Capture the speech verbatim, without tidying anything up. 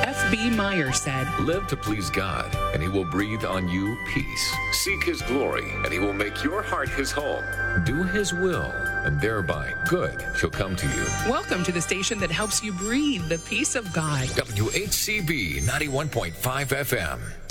F B Meyer said, Live to please God, and he will breathe on you peace. Seek his glory, and he will make your heart his home. Do his will, and thereby good shall come to you. Welcome to the station that helps you breathe the peace of God. W H C B ninety-one point five F M.